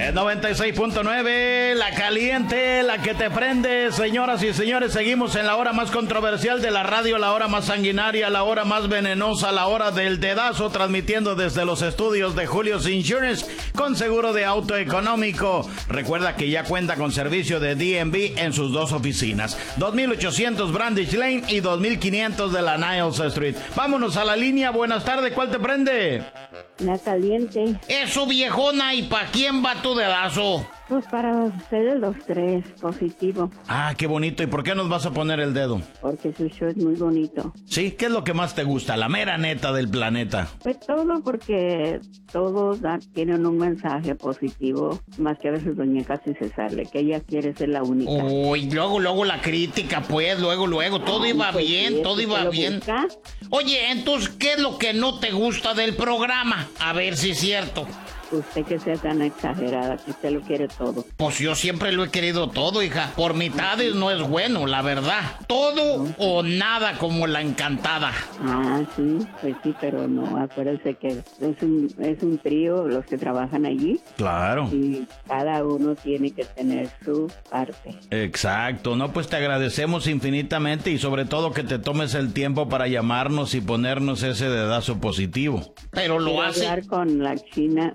96.9, la caliente, la que te prende. Señoras y señores, seguimos en la hora más controversial de la radio, la hora más sanguinaria, la hora más venenosa, la hora del dedazo, transmitiendo desde los estudios de Julio's Insurance con seguro de auto económico. Recuerda que ya cuenta con servicio de DMV en sus dos oficinas, 2800 Brandish Lane y 2500 de la Niles Street. Vámonos a la línea. Buenas tardes, ¿cuál te prende? La caliente. Eso, viejona, ¿y para quién va tu dedazo? Pues para ustedes los tres, positivo. Ah, qué bonito. ¿Y por qué nos vas a poner el dedo? Porque su show es muy bonito. Sí, ¿qué es lo que más te gusta? La mera neta del planeta. Pues todo, porque todos tienen un mensaje positivo, más que a veces doña casi se sale, que ella quiere ser la única. Uy, luego la crítica, pues, luego, todo iba pues bien, sí, todo iba bien. Busca. Oye, entonces, ¿qué es lo que no te gusta del programa? A ver si es cierto. Usted que sea tan exagerada, que usted lo quiere todo. Pues yo siempre lo he querido todo, hija. Por mitades no es bueno, la verdad. Todo o nada, como la encantada. Ah, sí, pues sí, pero no, acuérdense que es un trío los que trabajan allí. Claro. Y cada uno tiene que tener su parte. Exacto, no, pues te agradecemos infinitamente y sobre todo que te tomes el tiempo para llamarnos y ponernos ese dedazo positivo. Pero lo hace... Quiero hablar con la China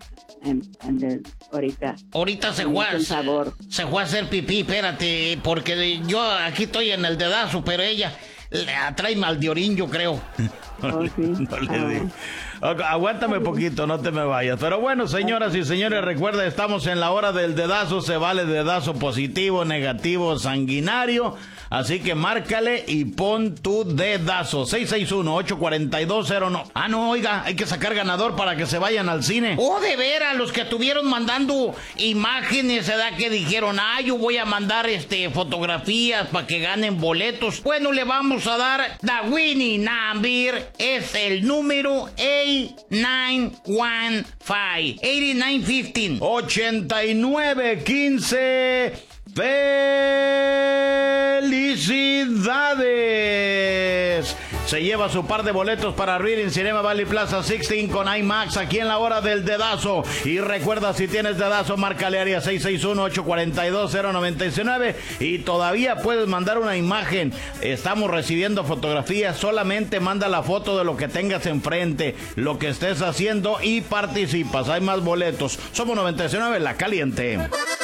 ahorita. Ahorita se fue a hacer pipí, espérate, porque yo aquí estoy en el dedazo, pero ella le atrae mal de orín, yo creo. Oh, sí. No le digo. Aguántame poquito, no te me vayas. Pero bueno, señoras y señores, recuerda, estamos en la hora del dedazo. Se vale dedazo positivo, negativo, sanguinario. Así que márcale y pon tu dedazo. 661-842-09. Ah, no, oiga, hay que sacar ganador para que se vayan al cine. Oh, de veras, los que estuvieron mandando imágenes, ¿verdad? Que dijeron, yo voy a mandar fotografías para que ganen boletos. Bueno, le vamos a dar the winning number. Es el número 8915. 8915. ¡Felicidades! Se lleva su par de boletos para Reading Cinema Valley Plaza 16 con IMAX aquí en la hora del dedazo. Y recuerda, si tienes dedazo, márcale área 661-842-0919 y todavía puedes mandar una imagen. Estamos recibiendo fotografías. Solamente manda la foto de lo que tengas enfrente, lo que estés haciendo y participas. Hay más boletos. Somos 99, la caliente.